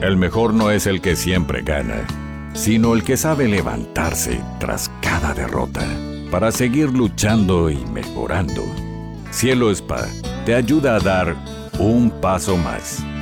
El mejor no es el que siempre gana, sino el que sabe levantarse tras cada derrota para seguir luchando y mejorando. Cielo Spa te ayuda a dar un paso más.